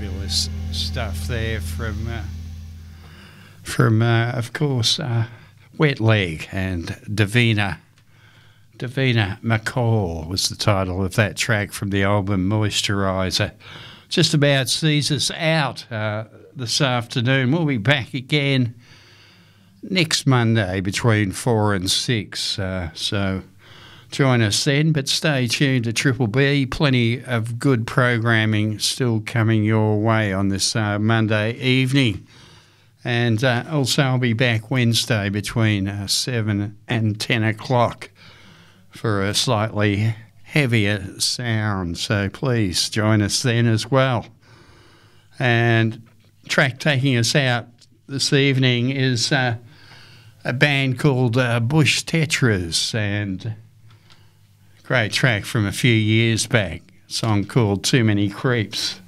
fabulous stuff there from of course, Wet Leg and Davina. Davina McCall was the title of that track from the album Moisturiser. Just about sees us out this afternoon. We'll be back again next Monday between 4 and 6. So join us then, but stay tuned to Triple B. Plenty of good programming still coming your way on this Monday evening. And also I'll be back Wednesday between 7 and 10 o'clock for a slightly heavier sound. So please join us then as well. And track taking us out this evening is a band called Bush Tetras, and great track from a few years back, a song called Too Many Creeps.